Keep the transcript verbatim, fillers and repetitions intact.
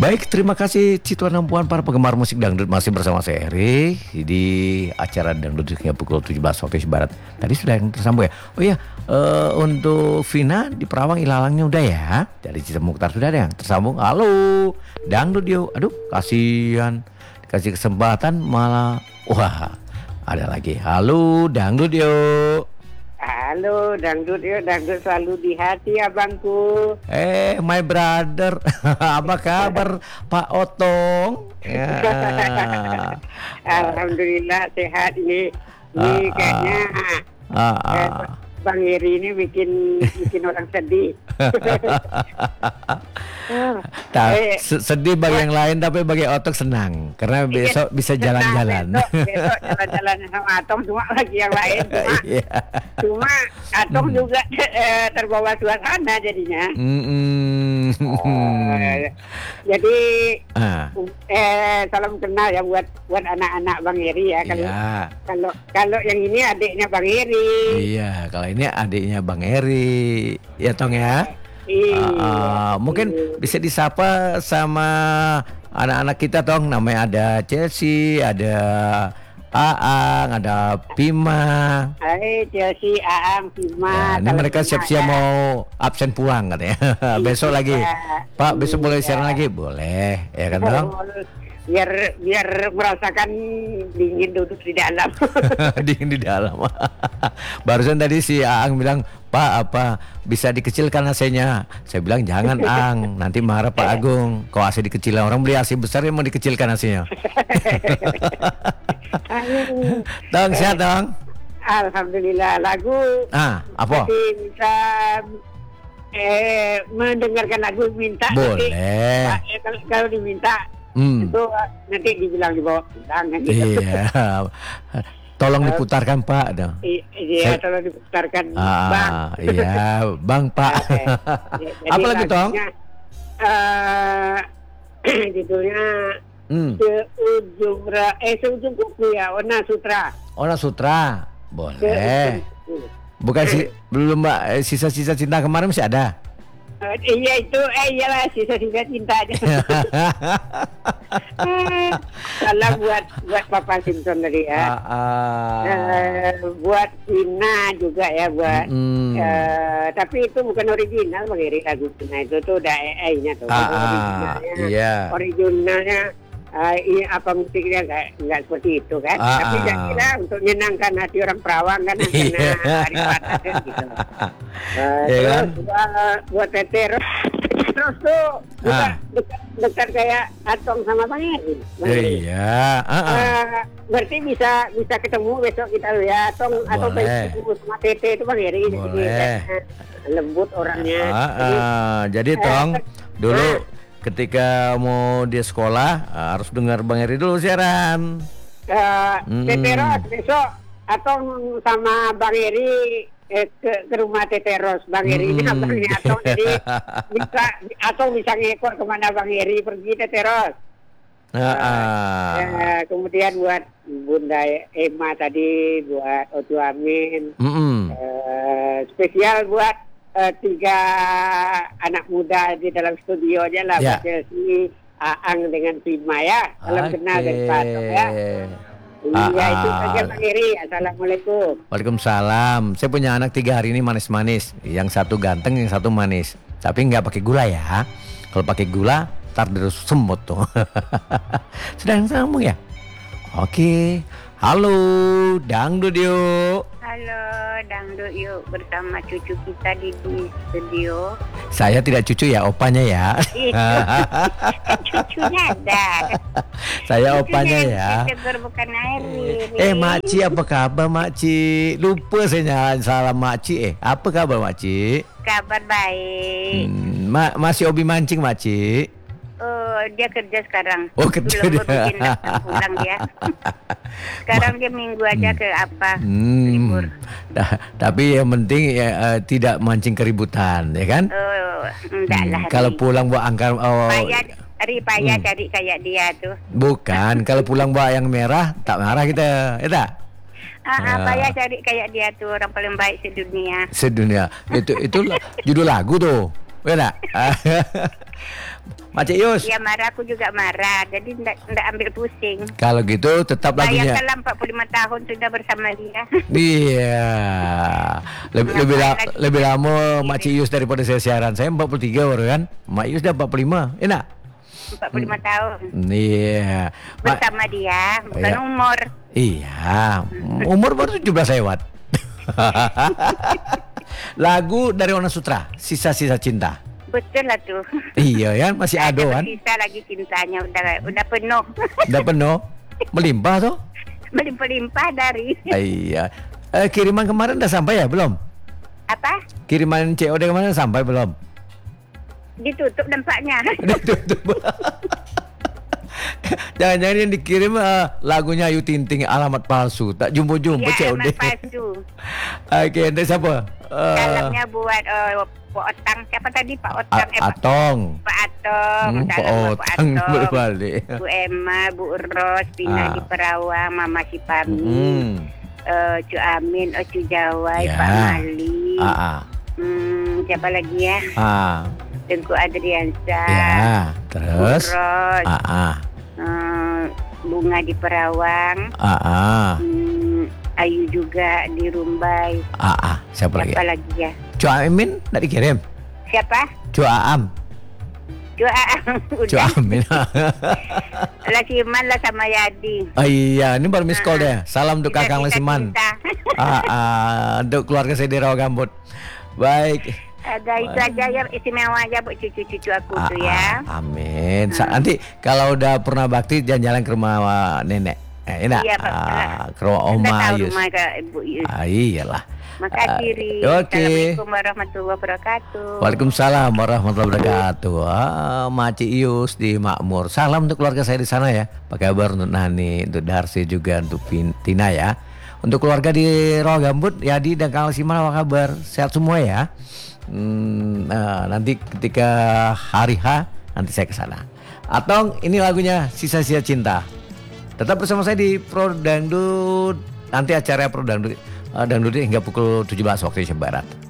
Baik, terima kasih Cituan dan Puan para penggemar musik dangdut, masih bersama saya Erik di acara Dangdut hingga pukul tujuh belas waktu Indonesia Barat. Tadi sudah yang tersambung ya. Oh iya, uh, untuk Vina di Perawang ilalangnya udah ya. Dari Cita Mukhtar sudah ada yang tersambung. Halo, dangdut yuk. Aduh, kasihan. Kasih kesempatan malah wah, ada lagi. Halo, dangdut yuk. Halo, dangdut yuk, dangdut selalu di hati abangku. Eh, my brother, apa kabar Pak Otong? Ya. Alhamdulillah sehat ini. Ini Ah, kayaknya ah, eh, ah. Bang Heri ini bikin bikin orang sedih. Tak, Eh, se- sedih bagi yang lain tapi bagi Otok senang karena besok bisa Senang, jalan-jalan. Besok, besok jalan-jalan sama Atong cuma lagi yang lain cuma Iya. cuma Atong juga eh, terbawa suasana jadinya. Mm-mm. Eh, jadi Ah, eh salam kenal ya buat buat anak-anak Bang Heri ya. Kalau iya. kalau kalau yang ini adiknya Bang Heri. Iya, kalau ini adiknya Bang Heri, ya Tong ya. Iya. Ah, ah, mungkin bisa disapa sama anak-anak kita Tong. Namanya ada Chelsea, ada Aang, ada Pima. Hai Chelsea, Aang, Pima. Ya, ini Salam mereka kenal siap-siap ya. mau absen pulang katanya. Besok lagi. Pak, besok boleh Iya. siaran lagi? Boleh, ya kan Tong? Biar biar merasakan dingin duduk di dalam. Dingin di dalam. Barusan tadi si Aang bilang, Pak apa bisa dikecilkan A C-nya? Saya bilang jangan Ang, nanti marah Pak Agung. Kok A C dikecilkan, orang beli A C besar ya mau dikecilkan A C-nya. Tong sehat Tong. Alhamdulillah lagu Ah, apa? masih bisa eh mendengarkan lagu minta nanti, Boleh. eh, kalau, kalau diminta Hmm. itu nanti dibilang di bawah bilang kan gitu. Iya. Tolong diputarkan Pak dong. I- Iya, Saya- kalau diputarkan Bang. Ah, iya, Bang Pak. Oke. Jadi Apa lagi Tong? lagunya, eh, judulnya Hmm. seujung ra- eh seujung kuku ya, Ona Sutra. Ona Sutra. Boleh. Seujung kuku. Bukan sih belum Mbak, eh, sisa-sisa cinta kemarin masih ada. Eh, iya itu, eh iyalah sisa-sisa cinta aja. Eh, Salam buat buat Papa Simpson tadi ya. Ah, ah. Eh, buat Ina juga ya buat. Mm-mm. eh, tapi itu bukan original Bang Heri, lagu Ina itu tuh udah A I-nya tuh. Ah, ah, Originalnya, iya. Originalnya eh, ini apa musiknya nggak nggak seperti itu kan? Ah, Tapi ah. jadilah untuk menyenangkan hati orang Perawang kan Iya. karena hari Patas kan gitu. Eh, Iya terus kan? buat, buat Tetero terus tuh juga Ah. dekat, dekat kayak Atong sama Bang Heri. Bang Heri. Iya. Ah, ah. Eh, berarti bisa bisa ketemu besok kita ya Atong atau Boleh. ketemu sama Tete itu Bang Heri. Jadi, Boleh. eh, lembut orangnya. Ah, ah. Jadi Tong dulu ketika mau dia sekolah ah, harus dengar Bang Heri dulu siaran. Eh, Hmm. Teteros besok Atong sama Bang Heri eh, ke, ke rumah Teteros. Bang Heri ini Hmm. abangnya Atong jadi bisa Atong bisa ngekor kemana Bang Heri pergi Teteros. Ah, ah. Eh, kemudian buat Bunda Emma tadi, buat Ojo Amin, Mm-mm. eh, spesial buat eh, tiga anak muda di dalam studio aja lah, Ya. buat Chelsea, Aang dengan Prima ya. Salam kenal dari Pak Atong ya. Iya Ah, itu ah. saja Bang Heri. Assalamualaikum. Waalaikumsalam. Saya punya anak tiga hari ini manis-manis. Yang satu ganteng, yang satu manis. Tapi nggak pakai gula ya. Kalau pakai gula, tar terus semut tuh. Sudah yang sambung ya? Oke. Halo, dangdut yuk. Halo, dangdut yuk bersama cucu kita di, di studio. Saya tidak cucu ya, opanya ya. Cucunya ada. Saya opanya Cucunya ya. yang ditegur bukan Airi. Eh Makci apa kabar Makci? Lupa saya nyalain salam Makci. Eh apa kabar Makci? Kabar baik. Hmm, ma- masih hobi mancing Makci? Oh, dia kerja sekarang. Oh, kerja Belum dia. berutin datang pulang dia. Sekarang dia minggu aja ke apa? Hmm. Libur. Dah, tapi yang penting ya, eh, tidak mancing keributan, ya kan? Oh, enggak lah. Hmm, kalau Ri. pulang bawa angkar, oh, Payah, Ri payah Hmm. cari kayak dia tuh. bukan. Kalau pulang bawa yang merah, tak marah kita, ya tak? Ah, Ah. ah, payah cari kayak dia tuh orang paling baik sedunia. Sedunia. Itu itu la- judul lagu tuh. Benar. Mak Cik Yus. Ya marah, aku juga marah. Jadi ndak ndak ambil pusing. Kalau gitu tetap lagunya. Bayangkanlah empat puluh lima tahun sudah bersama dia. Iya. Lebih lebih, la, lebih lama Mak Cik Yus daripada saya siaran. Saya empat puluh tiga baru kan. Mak Yus dah empat puluh lima. Enak? empat puluh lima tahun. Iya. Bersama dia, bukan Iya. umur. Iya. Umur baru tujuh belas lewat. Lagu dari Ona Sutra, Sisa-sisa cinta. Betul lah tuh. Iya kan, masih Ada ado kan? bersisa lagi cintanya, udah udah penuh. Udah penuh. Melimpah tuh. Melimpah-limpah dari Iya. Eh, kiriman kemarin udah sampai ya belum? apa? Kiriman C O D kemarin sampai belum? Ditutup nampaknya. Udah tutup. Jangan-jangan yang dikirim uh, lagunya Ayu Ting Ting alamat palsu. Tak jumpa-jumpa Ya, C O D. emang palsu. Oke, dari siapa? Uh, Dalamnya buat uh, Pak Otang. Siapa tadi Pak Otang? A- Atong. Pak Atong. Hmm, Pak Dalam buat Pak Otang Atong. berbalik. Bu Emma, Bu Ros, Pina Ah. di Perawang, Mama Sipami, Hmm. uh, Cu Amin, oh Cu Jawai, Ya. Pak Mali. Ah, ah. Hmm, siapa lagi ya? Ah. Tengku Adriansa. Ya, terus? Bu Ros, Ah, ah. uh, Bunga di Perawang. Ah, ah. Hmm, Ayu juga di Rumbai. Ah, ah. Siapa lagi? Siapa lagi ya? Cua Amin enggak dikirim? Siapa? Cua Aam. Cua Cua udah. Amin. Lasiman lah sama Yadi. Oh iya, ini baru miss call deh. Salam untuk Kita- Kakang kita Lesiman. cinta. Ah, ah, untuk keluarga saya di Rawagambut. Baik. Ada itu aja ya, istimewa aja buat cucu-cucu aku Ah, tuh ya. ah, amin. Sa- Nanti kalau udah pernah bakti jalan-jalan ke rumah nenek. Eh, enak. Iya, Pak. Ah, ke rumah Anda Oma tahu Yus. rumah ke Ibu Yus. Ah, iyalah. Makasih, Ri. Ah, oke. Assalamualaikum warahmatullahi wabarakatuh. Waalaikumsalam warahmatullahi wabarakatuh. Ah, Mak Cik Yus di Makmur. Salam untuk keluarga saya di sana ya. Apa kabar untuk Nani, untuk Darsi juga untuk Pin- Tina ya. Untuk keluarga di Rawagambut, Yadi dan Kang Lesiman apa kabar? Sehat semua ya. Hmm, nah, nanti ketika hari H nanti saya ke sana. Atau ini lagunya Sisa-sisa Cinta. Tetap bersama saya di Pro Dangdut. Nanti acara Pro Dangdut, uh, Dangdut hingga pukul tujuh belas waktu Indonesia Barat.